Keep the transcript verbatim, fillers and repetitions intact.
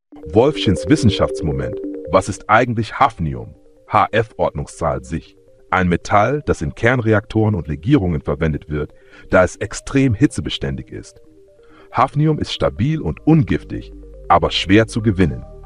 Wolfschins Wissenschaftsmoment. Was ist eigentlich Hafnium? H F-Ordnungszahl sich. Ein Metall, das in Kernreaktoren und Legierungen verwendet wird, da es extrem hitzebeständig ist. Hafnium ist stabil und ungiftig, aber schwer zu gewinnen.